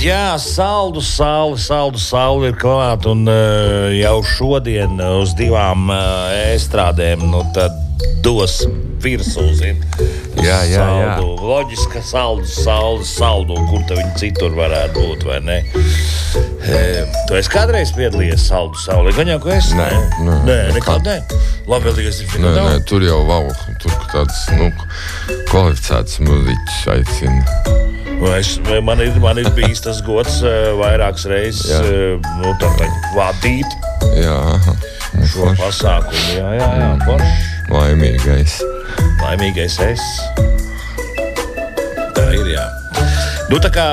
Jā, saldu saule ir klāt, un jau šodien uz 2 ēstrādēm, tad dos virsū, Jā. Loģiski, ka saldu, kur te viņi citur varētu būt, vai ne? Tu esi kādreiz piedalījies saldu saulē? Gan jau, ko esi? Nē, nekad ne. Labvēlīgais ir Nē, tur jau tur tāds, kvalificēts muziķis aicina. Man ir bijis tas gods vairākas reizes vadīt šo pasākumu. Jā, forši. Laimīgais es. Tā ir, jā. Tā kā,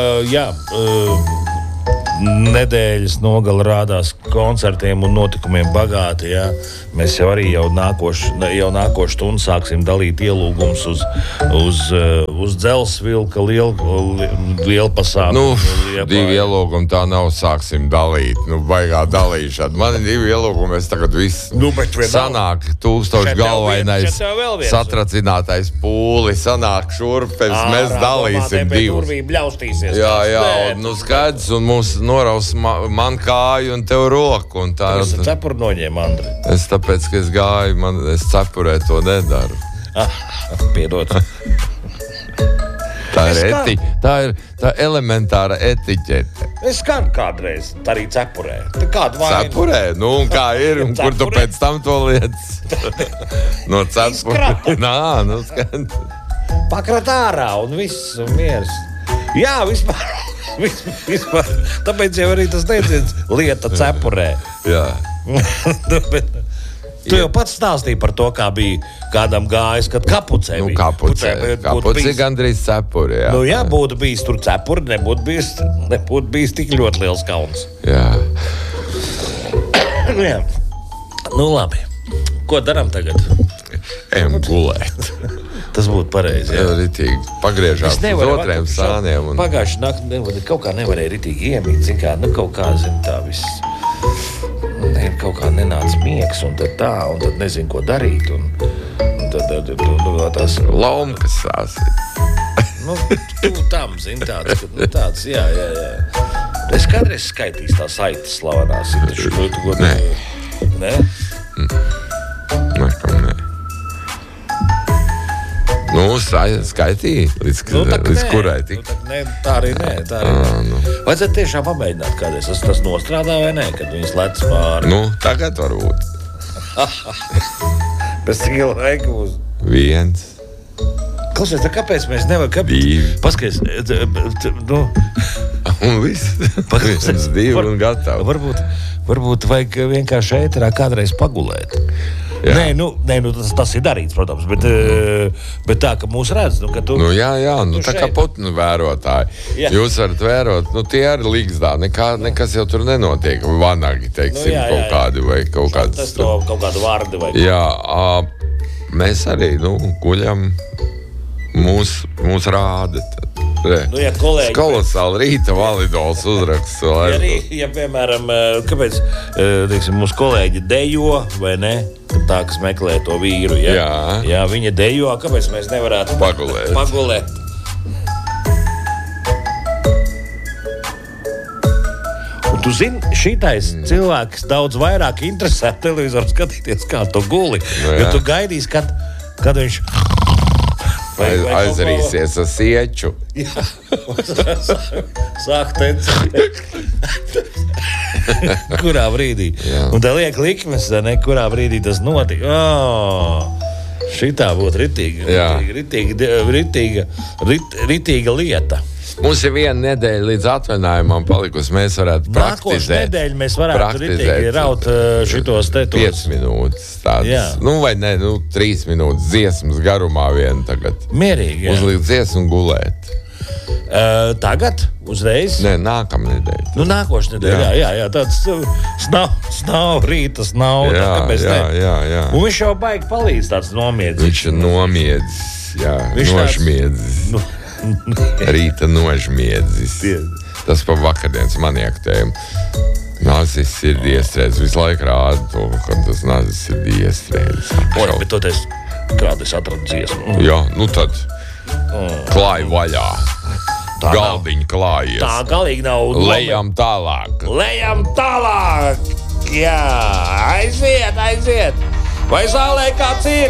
nedēļas nogala rādās koncertiem un notikumiem bagāti, jā. Mēs jau arī nākošu stundu sāksim dalīt ielūgumus uz Dzelsvilka lielu pasākumu. 2 ielūgumi tā nav, sāksim dalīt. Baigā dalīšana. Man ir 2 ielūgumi, es tagad viss sanāk 1000 galvainais satracinātais pūli, sanāk šurp, mēs dalīsim 2. Jā, skaidrs, un mums noraus man kāju un tev roku. Un tā, es cepuru noņēmu, Andri. Tāpēc, ka es gāju, es cepurē to nedaru. Piedod. Tā ir elementāra etiķete. Es skanu kādreiz, arī cepurē. Cepurē? Un kā ir? Un kur tu pēc tam to lietas? No cepurē? Skaidrs. Pakrat ārā un viss, un miers. Jā, vispār. Tāpēc jau arī tas teiciens lieta cepurē. Jā. Tu jau pats stāstīji par to, kā bija kādam gājis, kad kapucē bija. Kapucē gandrīz cepuri, jā. Jā, būtu bijis tur cepuri, nebūtu bijis tik ļoti liels kauns. Jā. Jā. Labi. Ko daram tagad? Ejam gulēt. Tas būtu pareizi, jā. Ritīgi pagriežās uz otriem sāniem. Pagājuši nakti kaut kā nevarēja ritīgi iemīt, kaut kā, tā viss. Kaut kā nenāca miegs, un tad nezinu, ko darīt. Un tad tās Laumkas sāsīt. Tu tam, tāds, jā. Es kādreiz skaitīs tās saites slavenās. Nē? Nekam nē. Skaitīja, līdz kurai tik? Tā arī nē. Vajadzētu tiešām pamēģināt kādreiz. Tas nostrādā vai nē, kad viņas lec pāri? Tagad varbūt. Pēc cik laika būs? 1. Klausies, kāpēc mēs nevaram? 2. Paskaties, Un viss. 2 un gatavi. Varbūt vajag vienkārši ēterā kādreiz pagulēt. Jā. Nē, tas ir darīts, protams, bet tā, ka mūs redz, ka tu... Jā, tā kā putnu vērotāji. Jā. Jūs varat vērot, tie arī līgzdā, nekas jau tur nenotiek, vanagi, teiksim, kaut kādi vai kaut kādas... Tas to kaut kādu vārdi vai... Jā, mēs arī, guļam, mūs rāda. Ja kolēģi... Kolosāli rīta validols uzraksts. Ja, piemēram, kāpēc, mūsu kolēģi dejo, vai ne? Tā, kas meklē to vīru, ja? Jā, viņa dejo, kāpēc mēs nevarētu pagulēt? Un tu zini, šitais cilvēks daudz vairāk interesē televizoru skatīties, kā to guli. Jo tu gaidīsi, kad viņš... Aizrīsies ar sieču. Jā, sāk tencēt. Kurā brīdī? Jā. Un tā liek likmes, kurā brīdī tas notika. Šitā būtu ritīga lieta. Mums ir 1 nedēļa līdz atvaļinājumam palikusi. Mēs varētu praktizēt. Nākošu nedēļu mēs varētu ritīgi raut šitos tetos. 5 minūtes tādas. Vai ne, 3 minūtes dziesmas garumā vien tagad. Mierīgi, jā. Uzlikt dziesmu un gulēt. Tagad? Uzreiz? Nē, nākamā nedēļa. Nākošu nedēļu, jā. Tāds snav rīta snauda. Jā. Un viņš jau baigi palīdz tāds nomiedzis. Viņš ir nomiedzis, jā. Nožmiedzis. Rīta nožmiedzis. Tas pa vakardienas manieku tēmu. Nazis ir iestrēdz. Visu laiku rāda to, ka tas nazis ir iestrēdz. Bet toties, kāda es atradu dziesmu? Jā, tad klāj vaļā. galdiņi klājies. Tā galīgi nav. Lejam tālāk. Jā, aiziet. Vai zālē kāds ir?